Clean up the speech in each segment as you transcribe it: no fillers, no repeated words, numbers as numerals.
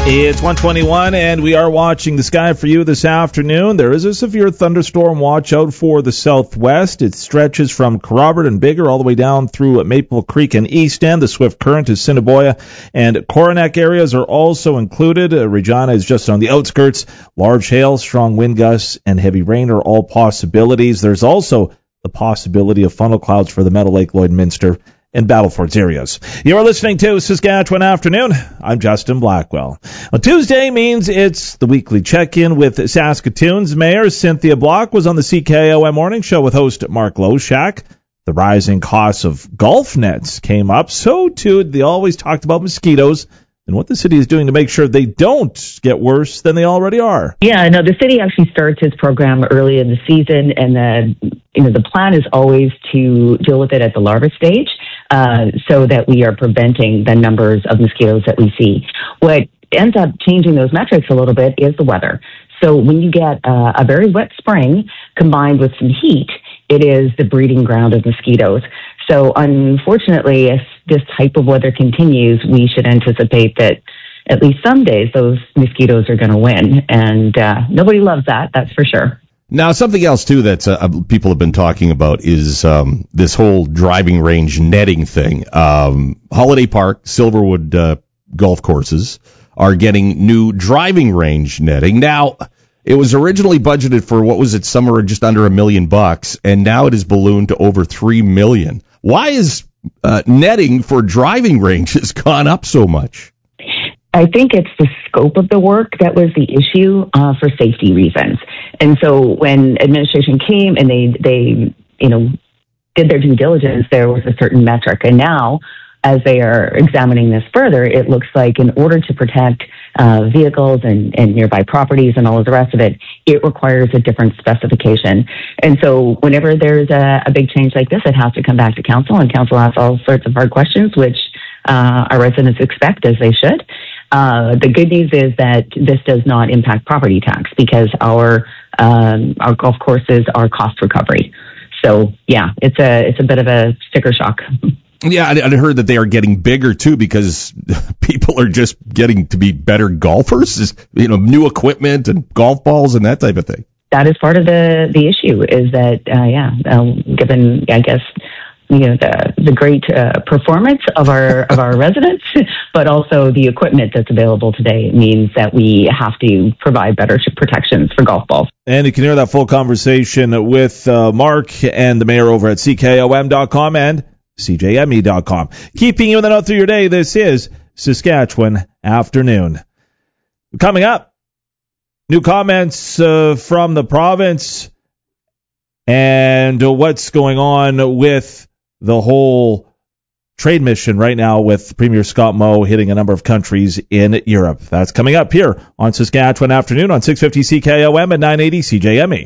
It's 1:21, and we are watching the sky for you this afternoon. There is a severe thunderstorm watch out for the southwest. It stretches from Kerrobert and Biggar all the way down through Maple Creek and East End. The swift current is Assiniboia and Coronach areas are also included. Regina is just on the outskirts. Large hail, strong wind gusts, and heavy rain are all possibilities. There's also the possibility of funnel clouds for the Meadow Lake, Lloydminster, and Battlefords areas. You are listening to Saskatchewan Afternoon. I'm Justin Blackwell. Well, Tuesday means it's the weekly check-in with Saskatoon's Mayor Cynthia Block was on the CKOM Morning Show with host Mark Loshak. The rising costs of golf nets came up. So, too, they always talked about mosquitoes and what the city is doing to make sure they don't get worse than they already are. Yeah, no, the city actually starts its program early in the season, and the plan is always to deal with it at the larva stage. So that we are preventing the numbers of mosquitoes that we see. What ends up changing those metrics a little bit is the weather. So when you get a very wet spring combined with some heat, it is the breeding ground of mosquitoes. So unfortunately, if this type of weather continues, we should anticipate that at least some days those mosquitoes are going to win. And nobody loves that, that's for sure. Now, something else, too, that people have been talking about is this whole driving range netting thing. Holiday Park, Silverwood golf courses are getting new driving range netting. Now, it was originally budgeted for, what was it, somewhere just under $1 million, and now it is ballooned to over $3 million. Why is netting for driving ranges gone up so much? I think it's the scope of the work that was the issue for safety reasons. And so when administration came and they did their due diligence, there was a certain metric. And now, as they are examining this further, it looks like in order to protect vehicles and nearby properties and all of the rest of it, it requires a different specification. And so whenever there's a big change like this, it has to come back to council, and council asks all sorts of hard questions, which our residents expect, as they should. The good news is that this does not impact property tax because our golf courses are cost recovery. So yeah, it's a bit of a sticker shock. Yeah, I heard that they are getting bigger too because people are just getting to be better golfers. New equipment and golf balls and that type of thing. That is part of the issue. Is that given, I guess, the great performance of our residents, but also the equipment that's available today means that we have to provide better protections for golf balls. And you can hear that full conversation with Mark and the mayor over at CKOM.com and CJME.com. Keeping you in the know through your day, this is Saskatchewan Afternoon. Coming up, new comments from the province and what's going on with the whole trade mission right now with Premier Scott Moe hitting a number of countries in Europe. That's coming up here on Saskatchewan Afternoon on 650 CKOM and 980 CJME.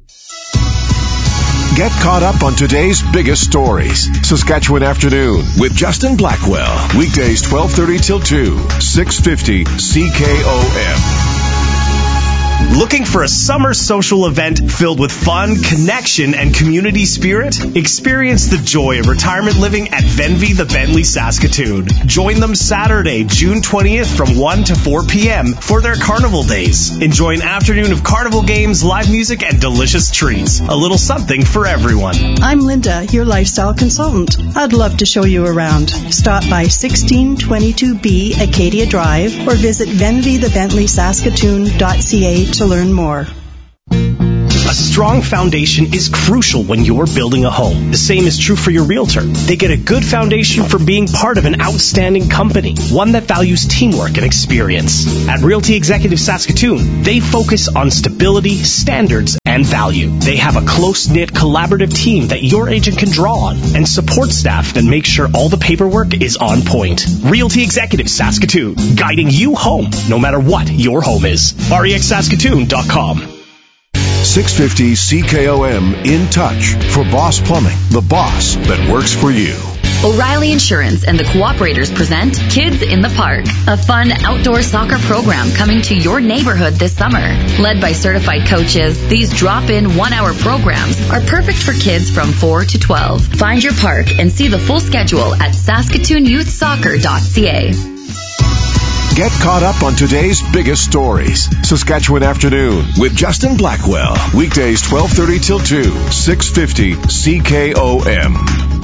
Get caught up on today's biggest stories. Saskatchewan Afternoon with Justin Blackwell. Weekdays 12:30 till 2, 650 CKOM. Looking for a summer social event filled with fun, connection, and community spirit? Experience the joy of retirement living at Venvy the Bentley Saskatoon. Join them Saturday, June 20th from 1 to 4 p.m. for their Carnival Days. Enjoy an afternoon of carnival games, live music, and delicious treats. A little something for everyone. I'm Linda, your lifestyle consultant. I'd love to show you around. Stop by 1622B Acadia Drive or visit venvythebentleysaskatoon.ca to learn more. A strong foundation is crucial when you're building a home. The same is true for your realtor. They get a good foundation from being part of an outstanding company, one that values teamwork and experience. At Realty Executive Saskatoon, they focus on stability, standards, and value. They have a close-knit, collaborative team that your agent can draw on and support staff that make sure all the paperwork is on point. Realty Executive Saskatoon, guiding you home, no matter what your home is. REXSaskatoon.com. 650 CKOM In Touch for Boss Plumbing, the boss that works for you. O'Reilly Insurance and the Cooperators present Kids in the Park, a fun outdoor soccer program coming to your neighborhood this summer. Led by certified coaches, these drop-in one-hour programs are perfect for kids from 4 to 12. Find your park and see the full schedule at SaskatoonYouthSoccer.ca. Get caught up on today's biggest stories. Saskatchewan Afternoon with Justin Blackwell. Weekdays 12:30 till 2, 650 CKOM.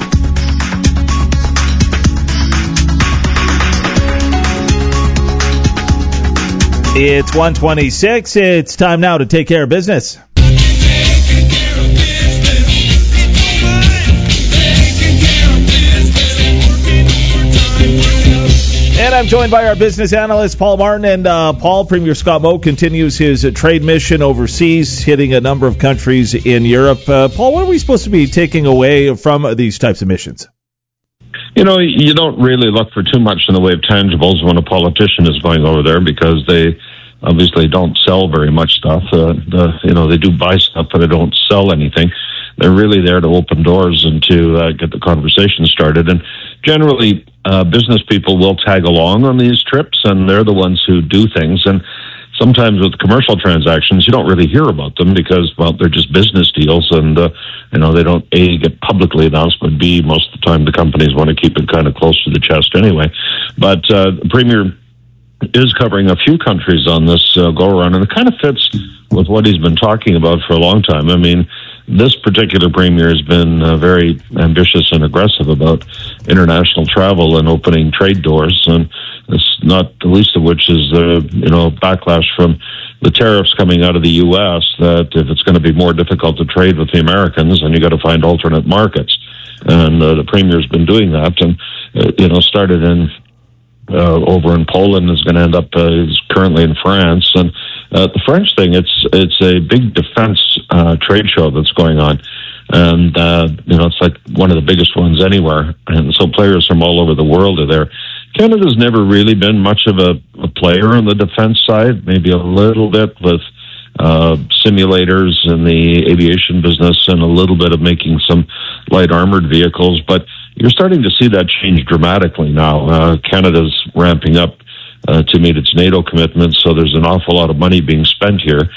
It's 1:26. It's time now to take care of business. And I'm joined by our business analyst, Paul Martin. And Paul, Premier Scott Moe continues his trade mission overseas, hitting a number of countries in Europe. Paul, what are we supposed to be taking away from these types of missions? You know, you don't really look for too much in the way of tangibles when a politician is going over there, because they obviously don't sell very much stuff. They do buy stuff, but they don't sell anything. They're really there to open doors and to get the conversation started. And generally, business people will tag along on these trips, and they're the ones who do things. And sometimes with commercial transactions, you don't really hear about them because, well, they're just business deals, and they don't A, get publicly announced, but B, most of the time the companies want to keep it kind of close to the chest anyway. But the Premier is covering a few countries on this go-around, and it kind of fits with what he's been talking about for a long time. I mean, this particular Premier has been very ambitious and aggressive about international travel and opening trade doors, and it's not the least of which is backlash from the tariffs coming out of the U.S., that if it's going to be more difficult to trade with the Americans, then you got to find alternate markets. And the Premier's been doing that, and started in over in Poland, is going to end up is currently in France. And the French thing, it's a big defense trade show that's going on, and it's like one of the biggest ones anywhere. And so players from all over the world are there. Canada's never really been much of a player on the defense side, maybe a little bit with simulators in the aviation business and a little bit of making some light armored vehicles, but you're starting to see that change dramatically now. Canada's ramping up to meet its NATO commitments, so there's an awful lot of money being spent here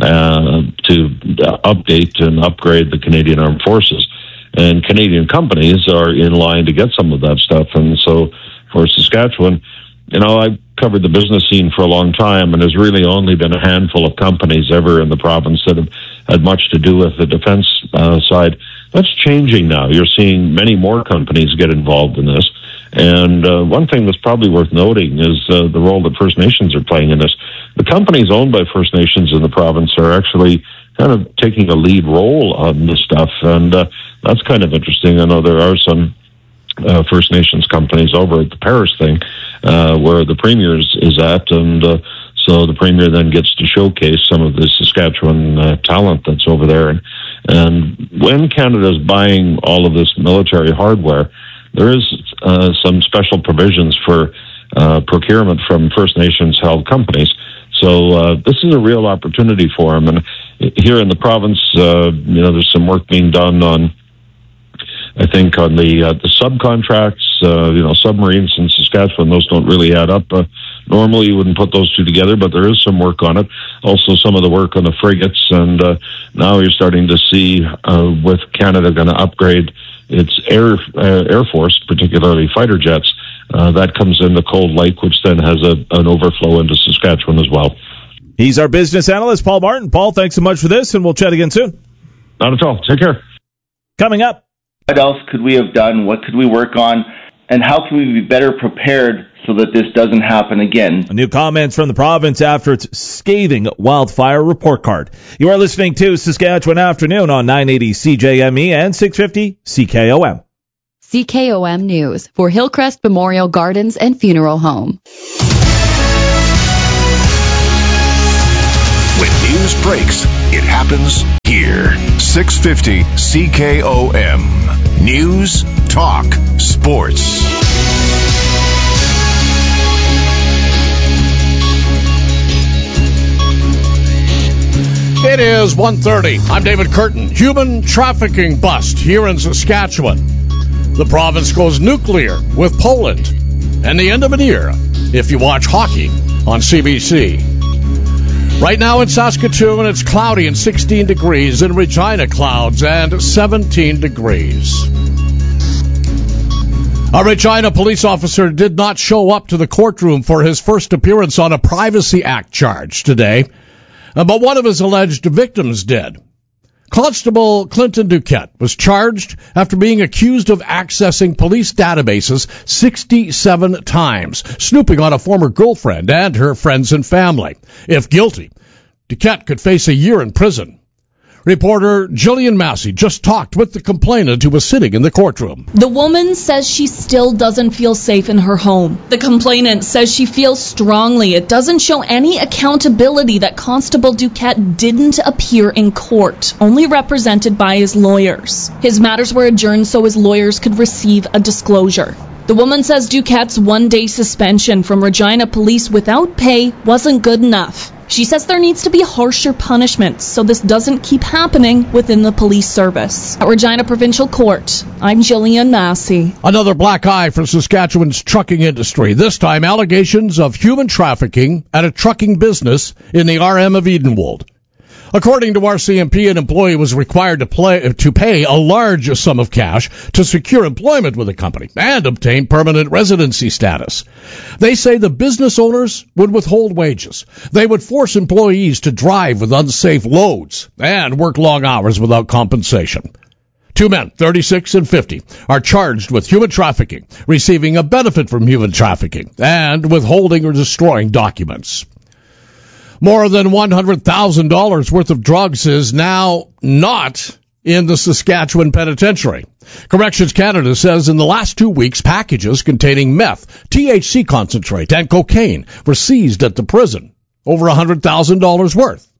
to update and upgrade the Canadian Armed Forces. And Canadian companies are in line to get some of that stuff. And so for Saskatchewan, I've covered the business scene for a long time, and there's really only been a handful of companies ever in the province that have had much to do with the defense side. That's changing now. You're seeing many more companies get involved in this. And one thing that's probably worth noting is the role that First Nations are playing in this. The companies owned by First Nations in the province are actually kind of taking a lead role on this stuff, and that's kind of interesting. I know there are some First Nations companies over at the Paris thing where the Premier is at, and so the Premier then gets to showcase some of the Saskatchewan talent that's over there. And when Canada's buying all of this military hardware, there is some special provisions for procurement from First Nations-held companies. So this is a real opportunity for them. And here in the province, there's some work being done on, I think, on the subcontracts. Submarines in Saskatchewan, those don't really add up. Normally, you wouldn't put those two together, but there is some work on it. Also, some of the work on the frigates, and now you're starting to see, with Canada going to upgrade its air force, particularly fighter jets, that comes into Cold Lake, which then has an overflow into Saskatchewan as well. He's our business analyst, Paul Martin. Paul, thanks so much for this, and we'll chat again soon. Not at all. Take care. Coming up. What else could we have done? What could we work on? And how can we be better prepared so that this doesn't happen again? New comments from the province after its scathing wildfire report card. You are listening to Saskatchewan Afternoon on 980 CJME and 650 CKOM. CKOM News for Hillcrest Memorial Gardens and Funeral Home. When news breaks, it happens here. 650 CKOM. News, talk, sports. It is 1:30. I'm David Curtin. Human trafficking bust here in Saskatchewan. The province goes nuclear with Poland. And the end of an era if you watch hockey on CBC. Right now in Saskatoon, it's cloudy and 16 degrees. In Regina, clouds and 17 degrees. A Regina police officer did not show up to the courtroom for his first appearance on a Privacy Act charge today, but one of his alleged victims did. Constable Clinton Duquette was charged after being accused of accessing police databases 67 times, snooping on a former girlfriend and her friends and family. If guilty, Duquette could face a year in prison. Reporter Jillian Massey just talked with the complainant who was sitting in the courtroom. The woman says she still doesn't feel safe in her home. The complainant says she feels strongly it doesn't show any accountability that Constable Duquette didn't appear in court, only represented by his lawyers. His matters were adjourned so his lawyers could receive a disclosure. The woman says Duquette's one-day suspension from Regina Police without pay wasn't good enough. She says there needs to be harsher punishments so this doesn't keep happening within the police service. At Regina Provincial Court, I'm Jillian Massey. Another black eye for Saskatchewan's trucking industry. This time, allegations of human trafficking at a trucking business in the RM of Edenwold. According to RCMP, an employee was required to pay a large sum of cash to secure employment with the company and obtain permanent residency status. They say the business owners would withhold wages. They would force employees to drive with unsafe loads and work long hours without compensation. Two men, 36 and 50, are charged with human trafficking, receiving a benefit from human trafficking, and withholding or destroying documents. More than $100,000 worth of drugs is now not in the Saskatchewan Penitentiary. Corrections Canada says in the last 2 weeks, packages containing meth, THC concentrate, and cocaine were seized at the prison, over $100,000 worth.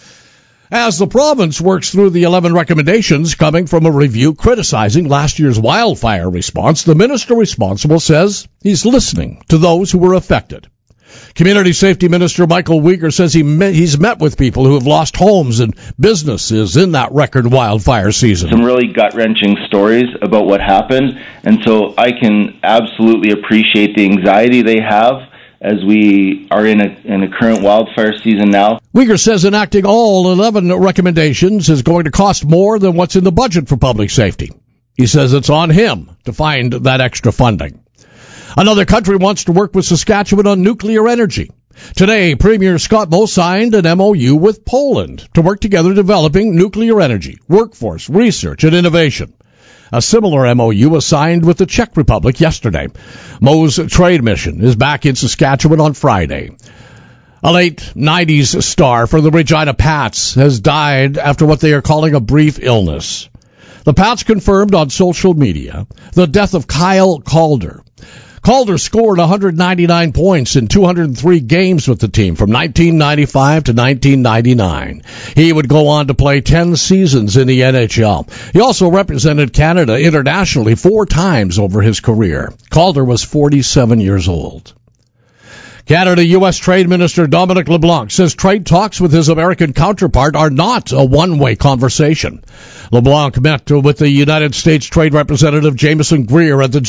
As the province works through the 11 recommendations coming from a review criticizing last year's wildfire response, the minister responsible says he's listening to those who were affected. Community Safety Minister Michael Uyghur says he's met with people who have lost homes and businesses in that record wildfire season. Some really gut-wrenching stories about what happened, and so I can absolutely appreciate the anxiety they have as we are in a current wildfire season now. Uyghur says enacting all 11 recommendations is going to cost more than what's in the budget for public safety. He says it's on him to find that extra funding. Another country wants to work with Saskatchewan on nuclear energy. Today, Premier Scott Moe signed an MOU with Poland to work together developing nuclear energy, workforce, research, and innovation. A similar MOU was signed with the Czech Republic yesterday. Moe's trade mission is back in Saskatchewan on Friday. A late 90s star for the Regina Pats has died after what they are calling a brief illness. The Pats confirmed on social media the death of Kyle Calder. Calder scored 199 points in 203 games with the team from 1995 to 1999. He would go on to play 10 seasons in the NHL. He also represented Canada internationally 4 times over his career. Calder was 47 years old. Canada-U.S. Trade Minister Dominic LeBlanc says trade talks with his American counterpart are not a one-way conversation. LeBlanc met with the United States Trade Representative Jameson Greer at the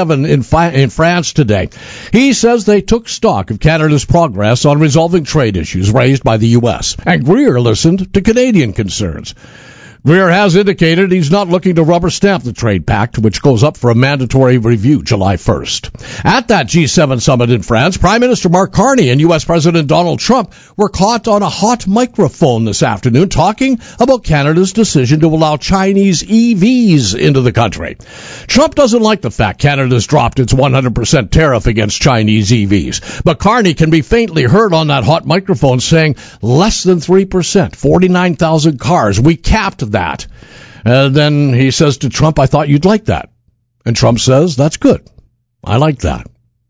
G7 in France today. He says they took stock of Canada's progress on resolving trade issues raised by the U.S., and Greer listened to Canadian concerns. Greer has indicated he's not looking to rubber stamp the trade pact, which goes up for a mandatory review July 1st. At that G7 summit in France, Prime Minister Mark Carney and U.S. President Donald Trump were caught on a hot microphone this afternoon talking about Canada's decision to allow Chinese EVs into the country. Trump doesn't like the fact Canada's dropped its 100% tariff against Chinese EVs, but Carney can be faintly heard on that hot microphone saying less than 3%, 49,000 cars. We capped that. And then he says to Trump, I thought you'd like that. And Trump says, that's good. I like that.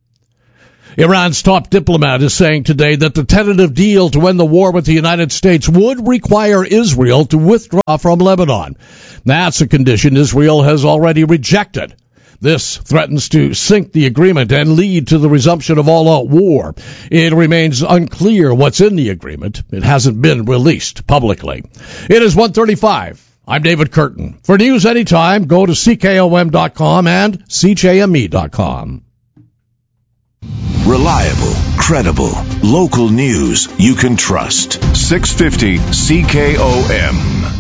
Iran's top diplomat is saying today that the tentative deal to end the war with the United States would require Israel to withdraw from Lebanon. That's a condition Israel has already rejected. This threatens to sink the agreement and lead to the resumption of all-out war. It remains unclear what's in the agreement. It hasn't been released publicly. It is 1:35. I'm David Curtin. For news anytime, go to CKOM.com and CJME.com. Reliable, credible, local news you can trust. 650 CKOM.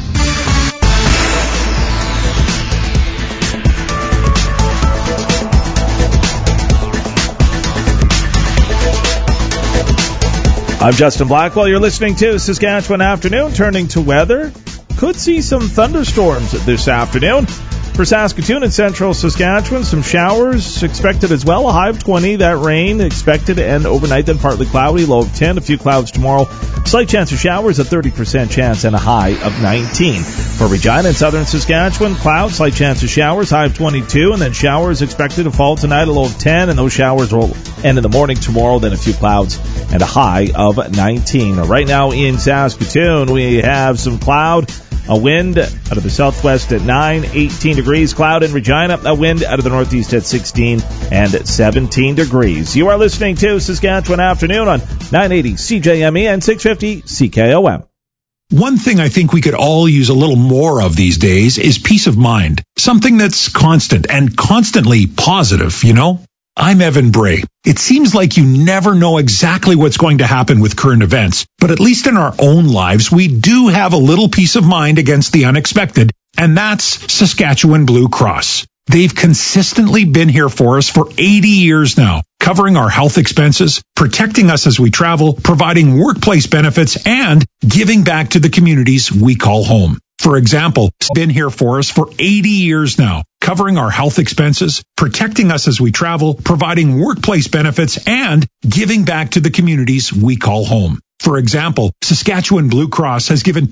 I'm Justin Blackwell. You're listening to Saskatchewan Afternoon. Turning to weather, could see some thunderstorms this afternoon. For Saskatoon and central Saskatchewan, some showers expected as well. A high of 20. That rain expected to end overnight, then partly cloudy, low of 10. A few clouds tomorrow. Slight chance of showers, a 30% chance, and a high of 19. For Regina and southern Saskatchewan, clouds, slight chance of showers, high of 22. And then showers expected to fall tonight, a low of 10. And those showers will end in the morning tomorrow, then a few clouds and a high of 19. Right now in Saskatoon, we have some cloud. A wind out of the southwest at 9, 18 degrees. Cloud in Regina. A wind out of the northeast at 16 and 17 degrees. You are listening to Saskatchewan Afternoon on 980 CJME and 650 CKOM. One thing I think we could all use a little more of these days is peace of mind. Something that's constant and constantly positive, you know? I'm Evan Bray. It seems like you never know exactly what's going to happen with current events, but at least in our own lives, we do have a little peace of mind against the unexpected, and that's Saskatchewan Blue Cross. They've consistently been here for us for 80 years now, covering our health expenses, protecting us as we travel, providing workplace benefits, and giving back to the communities we call home. For example, it's been here for us for 80 years now, covering our health expenses, protecting us as we travel, providing workplace benefits, and giving back to the communities we call home. For example, Saskatchewan Blue Cross has given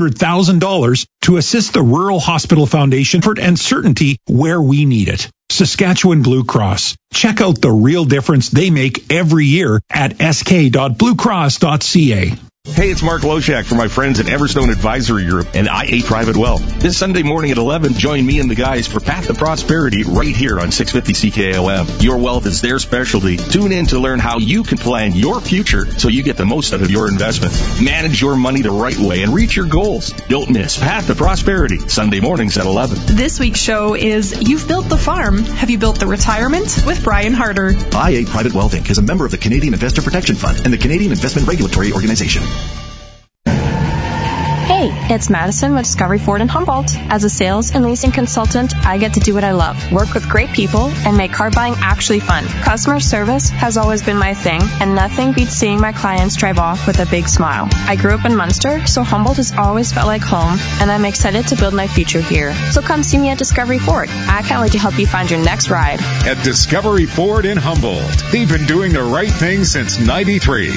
$200,000 to assist the Rural Hospital Foundation for and certainty where we need it. Saskatchewan Blue Cross. Check out the real difference they make every year at sk.bluecross.ca. Hey, it's Mark Loshak from my friends at Everstone Advisory Group and IA Private Wealth. This Sunday morning at 11, join me and the guys for Path to Prosperity right here on 650 CKOM. Your wealth is their specialty. Tune in to learn how you can plan your future so you get the most out of your investment. Manage your money the right way and reach your goals. Don't miss Path to Prosperity, Sunday mornings at 11. This week's show is You've Built the Farm. Have you built the retirement? With Brian Harder. IA Private Wealth Inc. is a member of the Canadian Investor Protection Fund and the Canadian Investment Regulatory Organization. Hey, it's Madison with Discovery Ford in Humboldt. As a sales and leasing consultant, I get to do what I love, work with great people, and make car buying actually fun. Customer service has always been my thing, and nothing beats seeing my clients drive off with a big smile. I grew up in Munster, so Humboldt has always felt like home, and I'm excited to build my future here. So come see me at Discovery Ford. I can't wait to help you find your next ride. At Discovery Ford in Humboldt, they've been doing the right thing since '93.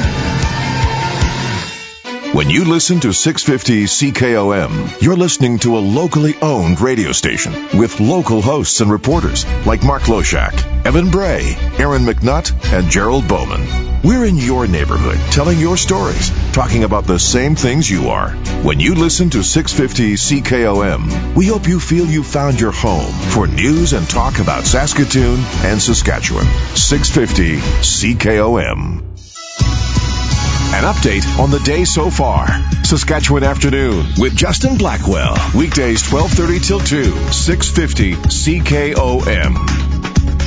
When you listen to 650 CKOM, you're listening to a locally owned radio station with local hosts and reporters like Mark Loshak, Evan Bray, Aaron McNutt, and Gerald Bowman. We're in your neighborhood, telling your stories, talking about the same things you are. When you listen to 650 CKOM, we hope you feel you found your home for news and talk about Saskatoon and Saskatchewan. 650 CKOM. An update on the day so far. Saskatchewan Afternoon with Justin Blackwell. Weekdays 12:30 till 2, 650 CKOM.